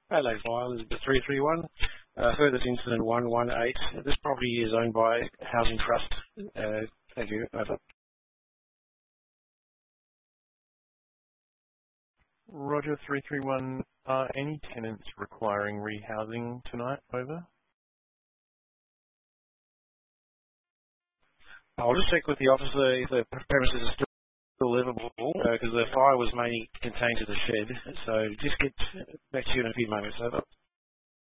Hello, Fire, Elizabeth 331. Furthest incident 118. This property is owned by Housing Trust. Thank you. Over. Roger 331. Are any tenants requiring rehousing tonight? Over. I'll just check with the officer if the premises are still livable, because the fire was mainly contained to the shed. So just get back to you in a few moments. Over.